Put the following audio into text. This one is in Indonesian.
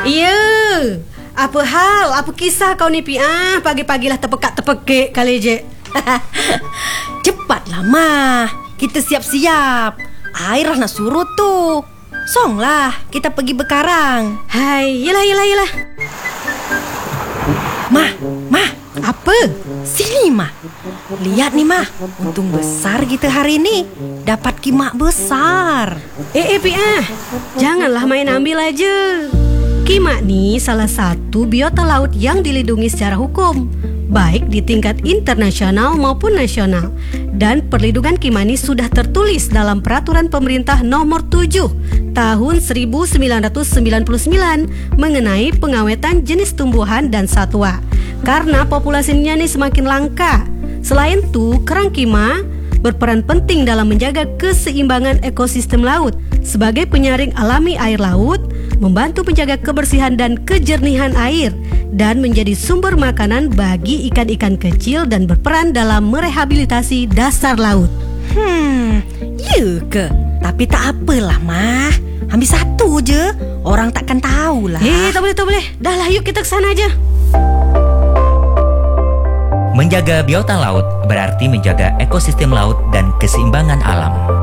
Iya. Apa hal? Apa kisah kau ni Pi? Pagi-pagilah terpekak-terpekik kali je. Cepatlah Mah, kita siap-siap. Air nak surut tu. Songlah, kita pergi berkarang. Hai, yelah. Mah, Apa? sini Mah. Lihat nih Mah, untung besar kita hari ni. Dapat kimak besar. Pi, janganlah main ambil aja. Kimak ni salah satu biota laut yang dilindungi secara hukum, baik di tingkat internasional maupun nasional. Dan perlindungan kimak ni sudah tertulis dalam Peraturan Pemerintah Nomor 7 Tahun 1999 mengenai pengawetan jenis tumbuhan dan satwa. Karena populasinya ni semakin langka. Selain itu, kerang kima berperan penting dalam menjaga keseimbangan ekosistem laut sebagai penyaring alami air laut, membantu menjaga kebersihan dan kejernihan air, dan menjadi sumber makanan bagi ikan-ikan kecil dan berperan dalam merehabilitasi dasar laut. Ya ke? Tapi tak apalah Mah. Ambil satu je, orang takkan tahulah. Tak boleh. Dah lah, yuk kita ke sana aja. Menjaga biota laut berarti menjaga ekosistem laut dan keseimbangan alam.